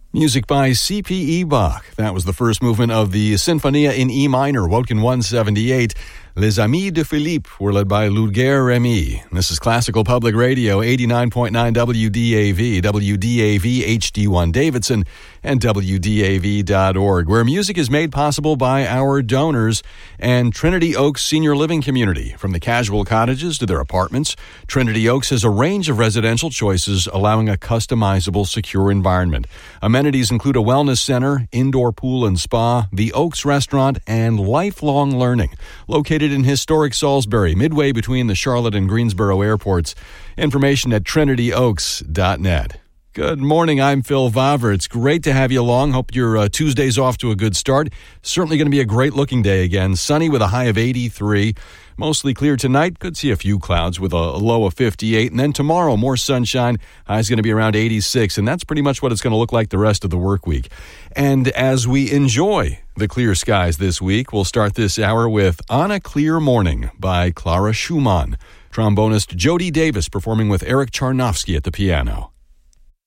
Music by C.P.E. Bach. That was the first movement of the Sinfonia in E minor, Wotkin 178. Les Amis de Philippe were led by Ludger Remy. This is Classical Public Radio, 89.9 WDAV, WDAV HD1 Davidson, and WDAV.org, where music is made possible by our donors and Trinity Oaks Senior Living Community. From the casual cottages to their apartments, Trinity Oaks has a range of residential choices, allowing a customizable, secure environment. Amenities include a wellness center, indoor pool and spa, the Oaks Restaurant, and lifelong learning. Located in historic Salisbury, midway between the Charlotte and Greensboro airports. Information at trinityoaks.net. Good morning, I'm Phil Vaver. It's great to have you along. Hope your Tuesday's off to a good start. Certainly going to be a great looking day again. Sunny with a high of 83. Mostly clear tonight. Could see a few clouds with a low of 58. And then tomorrow, more sunshine. High's going to be around 86. And that's pretty much what it's going to look like the rest of the work week. And as we enjoy the clear skies this week, we'll start this hour with On a Clear Morning by Clara Schumann. Trombonist Jody Davis performing with Eric Charnofsky at the piano.